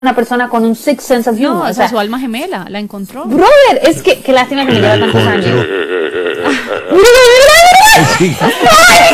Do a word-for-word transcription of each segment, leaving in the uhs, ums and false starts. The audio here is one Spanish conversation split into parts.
una persona con un sixth sense of humor. No, o esa sea, es su alma gemela, la encontró. Brother, es que, qué lástima que me lleva tantos años. Sí. ¡Ay,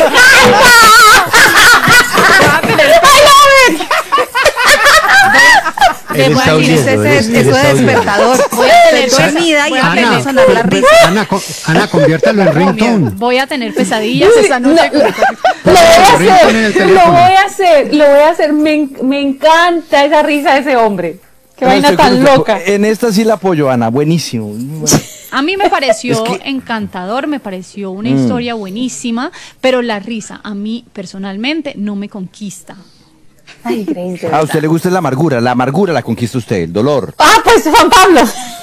Él está Ese huyendo, es él eso está de huyendo. despertador. Voy a tener dormida y Voy a empezó a tener- sonar la risa. Ana, co- Ana, conviértalo en ringtone. Voy a tener pesadillas esa No, noche. lo voy Ringtone a en el hacer, lo teléfono. voy a hacer, lo voy a hacer. Me, en- me encanta esa risa de ese hombre. Qué No, vaina estoy tan con usted. loca. En esta sí la apoyo, Ana. Buenísimo. A mí me pareció Es que- encantador, me pareció una Mm. historia buenísima, pero la risa a mí personalmente no me conquista. Ay, Grace, de A verdad. usted le gusta la amargura. La amargura la conquista usted, el dolor. Ah, pues Juan Pablo.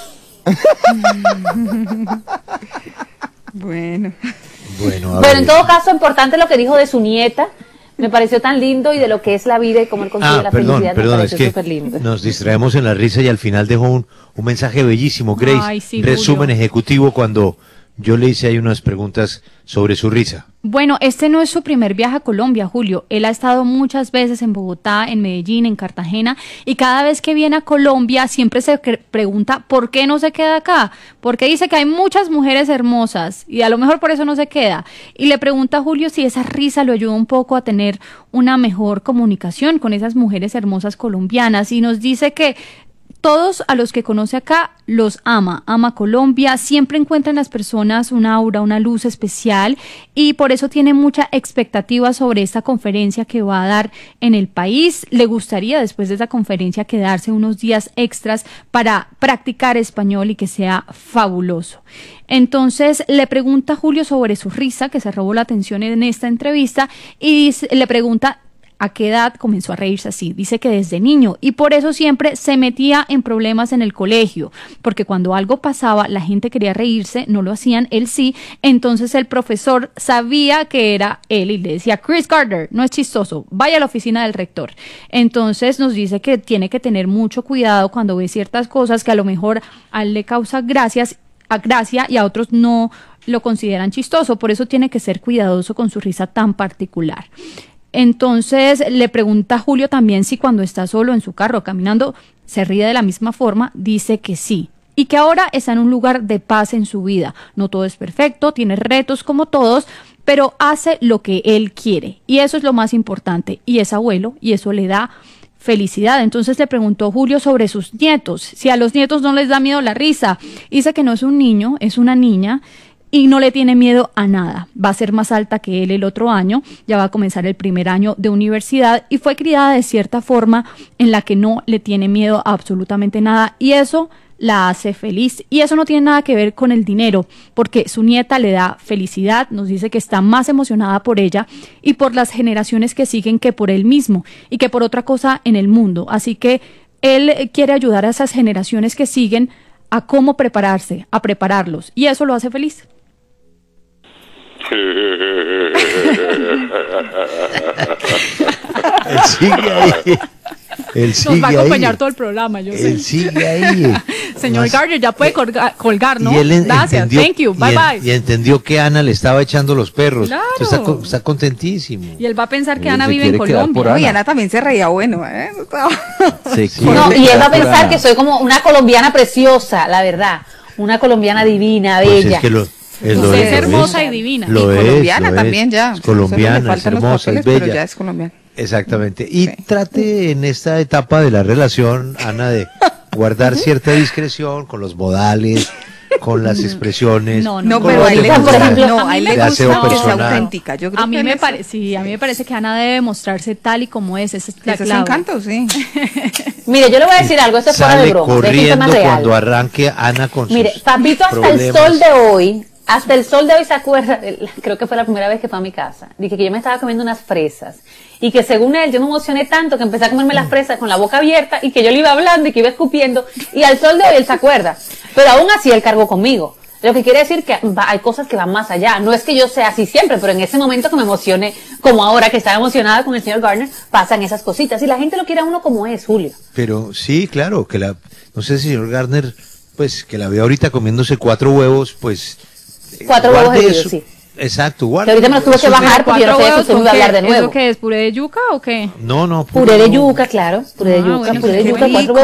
Bueno. Bueno, a Bueno, ver. en todo caso, importante lo que dijo de su nieta. Me pareció tan lindo y de lo que es la vida y cómo él consigue Ah, la perdón, felicidad. perdón, me es pareció que súper lindo. nos distraemos en la risa y al final dejó un, un mensaje bellísimo, Grace. Ay, sí, Resumen Julio. ejecutivo cuando yo le hice ahí unas preguntas sobre su risa. Bueno, este no es su primer viaje a Colombia, Julio. Él ha estado muchas veces en Bogotá, en Medellín, en Cartagena, y cada vez que viene a Colombia siempre se cre- pregunta por qué no se queda acá, porque dice que hay muchas mujeres hermosas y a lo mejor por eso no se queda. Y le pregunta a Julio si esa risa lo ayuda un poco a tener una mejor comunicación con esas mujeres hermosas colombianas, y nos dice que todos a los que conoce acá los ama, ama Colombia, siempre encuentra en las personas una aura, una luz especial, y por eso tiene mucha expectativa sobre esta conferencia que va a dar en el país. Le gustaría después de esa conferencia quedarse unos días extras para practicar español y que sea fabuloso. Entonces le pregunta a Julio sobre su risa, que se robó la atención en esta entrevista, y dice- le pregunta a qué edad comenzó a reírse así. Dice que desde niño, y por eso siempre se metía en problemas en el colegio, porque cuando algo pasaba la gente quería reírse, no lo hacían, él sí. Entonces el profesor sabía que era él y le decía: Chris Gardner, no es chistoso, vaya a la oficina del rector. Entonces nos dice que tiene que tener mucho cuidado cuando ve ciertas cosas que a lo mejor a él le causa gracias, a gracia, y a otros no lo consideran chistoso. Por eso tiene que ser cuidadoso con su risa tan particular. Entonces le pregunta a Julio también si cuando está solo en su carro caminando se ríe de la misma forma. Dice que sí, y que ahora está en un lugar de paz en su vida. No todo es perfecto, tiene retos como todos, pero hace lo que él quiere, y eso es lo más importante, y es abuelo, y eso le da felicidad. Entonces le preguntó Julio sobre sus nietos, si a los nietos no les da miedo la risa. Dice que no es un niño, es una niña, y no le tiene miedo a nada. Va a ser más alta que él el otro año, ya va a comenzar el primer año de universidad, y fue criada de cierta forma en la que no le tiene miedo a absolutamente nada, y eso la hace feliz. Y eso no tiene nada que ver con el dinero, porque su nieta le da felicidad. Nos dice que está más emocionada por ella y por las generaciones que siguen que por él mismo y que por otra cosa en el mundo. Así que él quiere ayudar a esas generaciones que siguen a cómo prepararse, a prepararlos, y eso lo hace feliz. Él sigue ahí. Él sigue Nos va a acompañar ahí. todo el programa, yo Él sé. sigue ahí. Señor Más- Gardner, ya puede colgar, colgar, ¿no? Y él en- Gracias, entendió, thank you, y bye en- bye. Y entendió que Ana le estaba echando los perros. Claro. Entonces Está, co- está contentísimo. Y él va a pensar que Él Ana se vive en quiere quedar por Colombia. Ana. Uy, Ana también se reía bueno, ¿eh? Se Sí. quiere No, y él va a quedar por pensar Ana. que soy como una colombiana preciosa, la verdad. Una colombiana divina, Pues bella. es que lo, es, lo Usted es, es lo hermosa es. y divina. Lo Y es, colombiana lo es. también ya. Es colombiana, Solo le es faltan los hermosa, es papeles, pero bella. ya es colombiana. Exactamente. Y Sí. trate en esta etapa de la relación, Ana, de guardar cierta discreción con los modales, con las expresiones. No, No, con pero lo a él que le Por gusta, ejemplo, no, a a mí él me le de gusta aseo que sea personal. auténtica. Yo creo A mí que me él parece, es- sí, a mí me parece que Ana debe mostrarse tal y como es. Esa es la ese es su clave. encanto, sí. Mire, yo le voy a decir algo, esto es fuera de Sale broma, de esto es corriendo más real. cuando arranque Ana con Mire, sus papito, hasta problemas. el sol de hoy, hasta el sol de hoy se acuerda, el- creo que fue la primera vez que fue a mi casa, dije que yo me estaba comiendo unas fresas, y que según él yo me emocioné tanto que empecé a comerme las fresas con la boca abierta, y que yo le iba hablando y que iba escupiendo, y al sol de hoy él se acuerda, pero aún así él cargó conmigo. Lo que quiere decir que va- hay cosas que van más allá. No es que yo sea así siempre, pero en ese momento que me emocioné, como ahora que estaba emocionada con el señor Gardner, pasan esas cositas. Y la gente lo quiere a uno como es, Julio. Pero sí, claro, que la, no sé, señor Gardner, pues que la veo ahorita comiéndose cuatro huevos, pues eh, Cuatro guarde huevos hervidos, eso, sí. Exacto, Que guarda. ahorita me lo tuve que bajar porque yo no ¿Cuatro sabía que huevos usted me con iba a qué? hablar de nuevo. ¿Eso qué es? ¿Puré de yuca o qué? No, no. Puré de yuca, claro. Puré de Ah, yuca, bueno, puré de qué yuca, cuatro rico.